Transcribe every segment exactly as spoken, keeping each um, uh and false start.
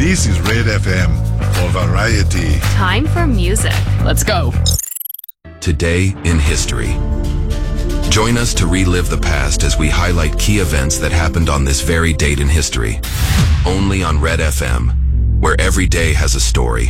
This is Red F M for variety. Time for music. Let's go. Today in history. Join us to relive the past as we highlight key events that happened on this very date in history. Only on Red F M, where every day has a story.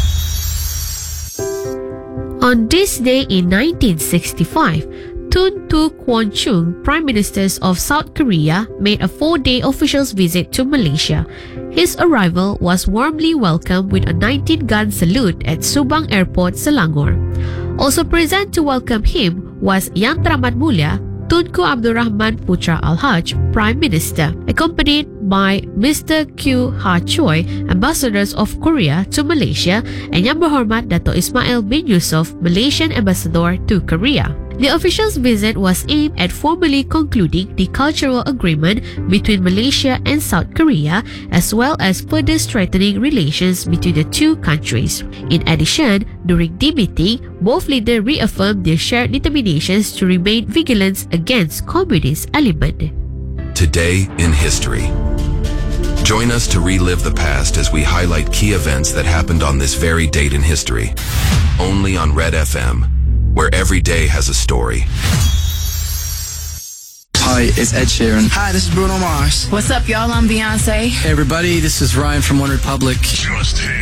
On this day in nineteen sixty-five, Tun Tu Kwan Chung, Prime Minister of South Korea, made a four-day official visit to Malaysia. His arrival was warmly welcomed with a nineteen-gun salute at Subang Airport, Selangor. Also present to welcome him was Yang Teramat Mulia, Tunku Abdul Rahman Putra Al-Haj, Prime Minister, accompanied by Mister Q Ha Choi, ambassadors of Korea to Malaysia, and Yang Berhormat Dato Ismail bin Yusof, Malaysian ambassador to Korea. The official's visit was aimed at formally concluding the cultural agreement between Malaysia and South Korea, as well as further strengthening relations between the two countries. In addition, during the meeting, both leaders reaffirmed their shared determinations to remain vigilant against communist element. Today in history. Join us to relive the past as we highlight key events that happened on this very date in history. Only on Red F M, where every day has a story. Hi, it's Ed Sheeran. Hi, this is Bruno Mars. What's up, y'all? I'm Beyonce. Hey, everybody, this is Ryan from One Republic. Just